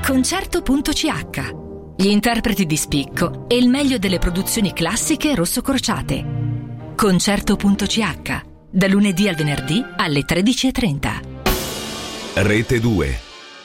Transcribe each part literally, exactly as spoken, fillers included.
Concerto punto c h. Gli interpreti di spicco e il meglio delle produzioni classiche rosso-crociate. Concerto punto c h. Da lunedì al venerdì alle tredici e trenta. Rete due.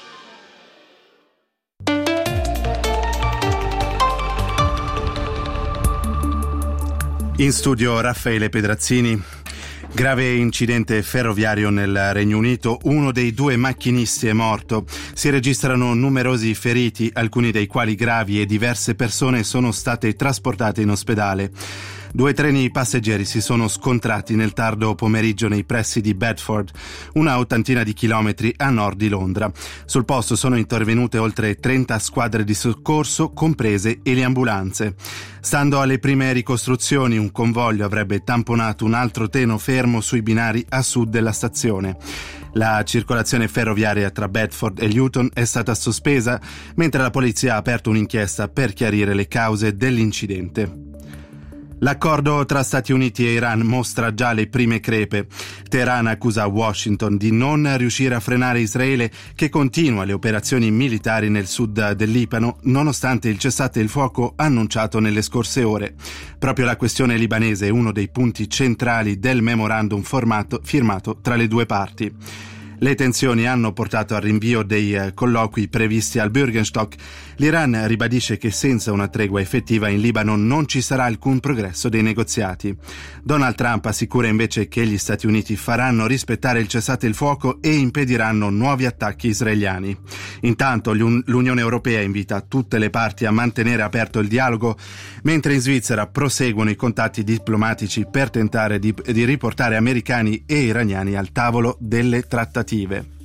In studio Raffaele Pedrazzini. Grave incidente ferroviario nel Regno Unito, uno dei due macchinisti è morto. Si registrano numerosi feriti, alcuni dei quali gravi, e diverse persone sono state trasportate in ospedale. Due treni passeggeri si sono scontrati nel tardo pomeriggio nei pressi di Bedford, una ottantina di chilometri a nord di Londra. Sul posto sono intervenute oltre trenta squadre di soccorso, comprese e le ambulanze. Stando alle prime ricostruzioni, un convoglio avrebbe tamponato un altro treno fermo sui binari a sud della stazione. La circolazione ferroviaria tra Bedford e Luton è stata sospesa, mentre la polizia ha aperto un'inchiesta per chiarire le cause dell'incidente. L'accordo tra Stati Uniti e Iran mostra già le prime crepe. Teheran accusa Washington di non riuscire a frenare Israele, che continua le operazioni militari nel sud del Libano, nonostante il cessate il fuoco annunciato nelle scorse ore. Proprio la questione libanese è uno dei punti centrali del memorandum formato, firmato tra le due parti. Le tensioni hanno portato al rinvio dei eh, colloqui previsti al Bürgenstock. L'Iran ribadisce che senza una tregua effettiva in Libano non ci sarà alcun progresso dei negoziati. Donald Trump assicura invece che gli Stati Uniti faranno rispettare il cessate il fuoco e impediranno nuovi attacchi israeliani. Intanto l'Unione Europea invita tutte le parti a mantenere aperto il dialogo, mentre in Svizzera proseguono i contatti diplomatici per tentare di, di riportare americani e iraniani al tavolo delle trattative.